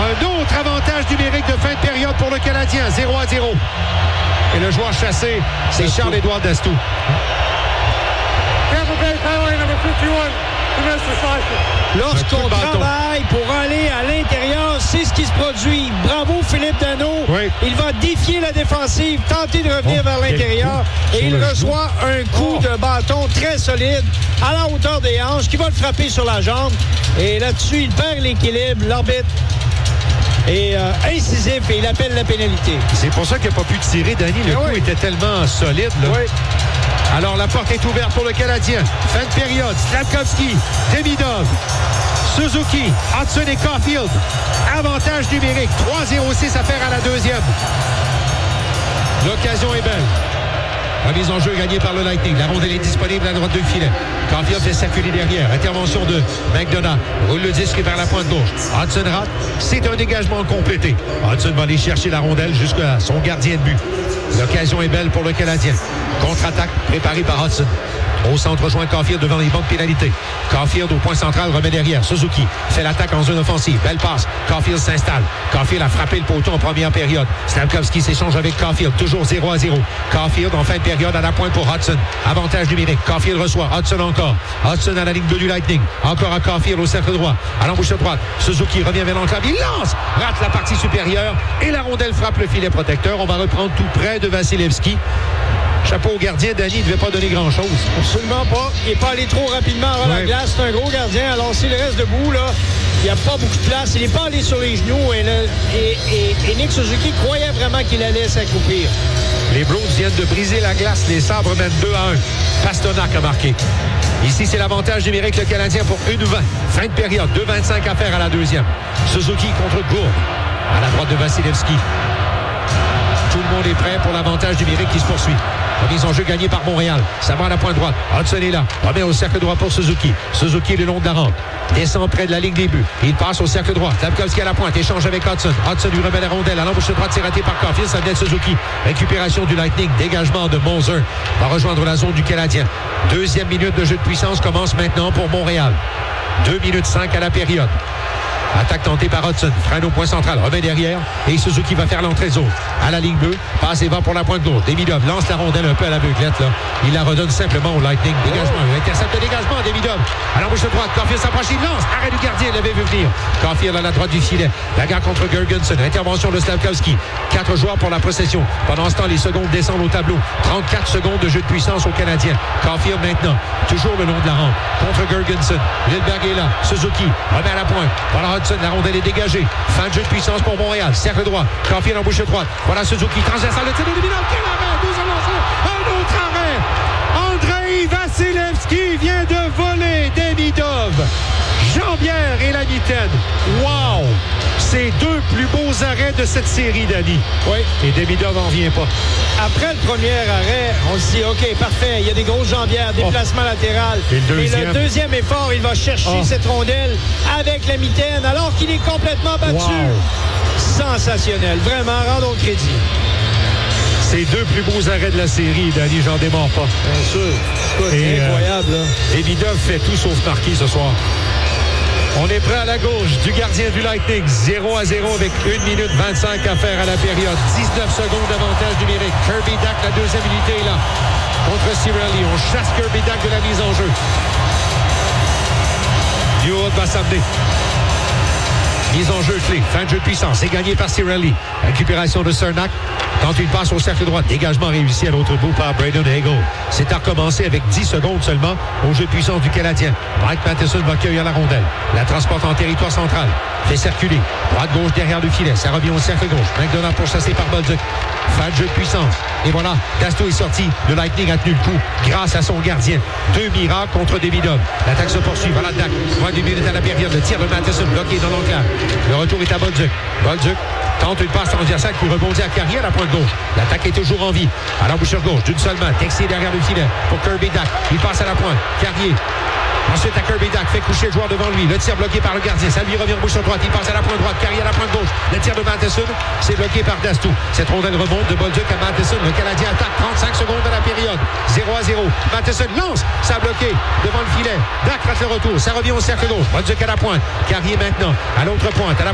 Un autre avantage numérique de fin de période pour le Canadien, 0-0. Et le joueur chassé, c'est Charles-Édouard Dastou. Lorsqu'on travaille pour aller à l'intérieur, c'est ce qui se produit. Bravo Philippe Danault. Oui. Il va défier la défensive, tenter de revenir vers l'intérieur et il reçoit un coup de bâton très solide à la hauteur des hanches qui va le frapper sur la jambe. Et là-dessus, il perd l'équilibre. L'arbitre est incisif et il appelle la pénalité. C'est pour ça qu'il n'a pas pu tirer, Danny. Le coup était tellement solide. Là. Oui. Alors, la porte est ouverte pour le Canadien. Fin de période. Slafkovský, Demidov, Suzuki, Hudson et Caulfield. Avantage numérique. 3-0-6 à faire à la deuxième. L'occasion est belle. Remise en jeu gagnée par le Lightning. La rondelle est disponible à droite du filet. Caulfield fait circuler derrière. Intervention de McDonough. Roule le disque vers la pointe gauche. Hudson rate. C'est un dégagement complété. Hudson va aller chercher la rondelle jusqu'à son gardien de but. L'occasion est belle pour le Canadien. Contre-attaque préparée par Hudson. Au centre, rejoint Caulfield devant les bancs de pénalité. Caulfield au point central, remet derrière. Suzuki fait l'attaque en zone offensive. Belle passe. Caulfield s'installe. Caulfield a frappé le poteau en première période. Slafkovský s'échange avec Caulfield. Toujours 0-0. Caulfield en fin de période à la pointe pour Hudson. Avantage numérique. Caulfield reçoit. Hudson encore. Hudson à la ligne bleue du Lightning. Encore à Caulfield au cercle droit. À l'embouche droite. Suzuki revient vers l'enclave. Il lance. Rate la partie supérieure. Et la rondelle frappe le filet protecteur. On va reprendre tout près de Vasilevskiy. Chapeau au gardien, Danny ne devait pas donner grand-chose. Absolument pas. Il n'est pas allé trop rapidement avant la glace. C'est un gros gardien. Alors, s'il reste debout, là, il n'y a pas beaucoup de place. Il n'est pas allé sur les genoux. Et Nick Suzuki croyait vraiment qu'il allait s'accroupir. Les Blues viennent de briser la glace. Les Sabres mènent 2-1. Pasternak a marqué. Ici, c'est l'avantage numérique, le Canadien pour 1-20. Fin de période, 2-25 à faire à la deuxième. Suzuki contre Gourde. À la droite de Vasilevskiy. Tout le monde est prêt pour l'avantage numérique qui se poursuit. Remise en jeu gagnée par Montréal. Ça va à la pointe droite. Hudson est là. Remet au cercle droit pour Suzuki. Suzuki le long de la rampe. Descend près de la ligne des buts. Il passe au cercle droit. Slafkovský à la pointe. Échange avec Hudson. Hudson lui remet la rondelle. À l'embouche droite, c'est raté par Caulfield. Ça vient de Suzuki. Récupération du Lightning. Dégagement de Moser. Va rejoindre la zone du Canadien. Deuxième minute de jeu de puissance commence maintenant pour Montréal. 2 minutes 5 à la période. Attaque tentée par Hudson. Freine au point central. Remet derrière. Et Suzuki va faire l'entrée de zone. À la ligne bleue. Passe et va pour la pointe gauche. Demidov lance la rondelle un peu à l'aveuglette. Il la redonne simplement au Lightning. Dégagement. Il intercepte le dégagement. Demidov. À l'embouche de droite. Caulfield s'approche. Il lance. Arrêt du gardien. Il l'avait vu venir. Caulfield à la droite du filet. Bagarre contre Girgensson. Intervention de Slafkovský. 4 joueurs pour la possession. Pendant ce temps, les secondes descendent au tableau. 34 secondes de jeu de puissance aux Canadiens. Caulfield maintenant. Toujours le long de la rampe. Contre Girgensson. Lindbergh est là. Suzuki remet à la pointe. Voilà Hudson. La rondelle est dégagée. Fin de jeu de puissance pour Montréal. Cercle droit. Caulfield en bouche droite. Voilà Suzuki. Transversal. Le tir de Demidov. Quel arrêt! 12 lancés. Un autre arrêt. Andrei Vasilevskiy vient de voler Demidov. Jambière et la mitaine. Wow! C'est 2 plus beaux arrêts de cette série, Danny. Oui. Et Demidov n'en vient pas. Après le premier arrêt, on se dit, OK, parfait, il y a des grosses jambières, déplacement latéral. Et le deuxième effort, il va chercher cette rondelle avec la mitaine, alors qu'il est complètement battu. Wow. Sensationnel. Vraiment, rendons le crédit. C'est 2 plus beaux arrêts de la série, Danny, j'en démords pas. Bien sûr. C'est incroyable. Demidov fait tout sauf marquer ce soir. On est prêt à la gauche du gardien du Lightning. 0-0 avec 1 minute 25 à faire à la période. 19 secondes d'avantage numérique. Kirby Dach, la deuxième unité est là. Contre Cirelli. On chasse Kirby Dach de la mise en jeu. Newhook va s'amener. Mise en jeu clé. Fin de jeu de puissance. C'est gagné par Cirelli. Récupération de Cernak. Tente une passe au cercle droit. Dégagement réussi à l'autre bout par Braden Hagel. C'est à recommencer avec 10 secondes seulement au jeu de puissance du Canadien. Mike Matheson va cueillir la rondelle. La transporte en territoire central. Fait circuler. Droite-gauche derrière le filet. Ça revient au cercle gauche. McDonough pourchassé par Bolduc. Fin de jeu de puissance. Et voilà, Dastou est sorti. Le Lightning a tenu le coup grâce à son gardien. 2 miracles contre Demidov. L'attaque se poursuit. Voilà Dach. Moins d'une minute à la période. Le tir de Matheson bloqué dans l'enclave. Le retour est à Bolduc. Bolduc tente une passe transversale qui rebondit à Carrier à la pointe gauche. L'attaque est toujours en vie. À l'embouchure gauche, d'une seule main. Texier derrière le filet pour Kirby Dach. Il passe à la pointe. Carrier. Ensuite à Kirby Dach, fait coucher le joueur devant lui. Le tir bloqué par le gardien. Ça lui revient en bouche droite. Il passe à la pointe droite. Carrier à la pointe gauche. Le tir de Matheson, c'est bloqué par Dastou. Cette rondelle remonte de Bolduc à Matheson. Le Canadien attaque 35 secondes de la période. 0-0. Matheson lance. Ça a bloqué devant le filet. Dach rate le retour. Ça revient au cercle gauche. Bolduc à la pointe. Carrier maintenant à l'autre pointe. À la